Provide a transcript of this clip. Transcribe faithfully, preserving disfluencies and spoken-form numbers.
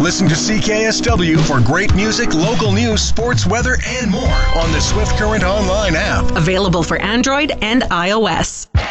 Listen to C K S W for great music, local news, sports, weather, and more on the Swift Current Online app. Available for Android and iOS.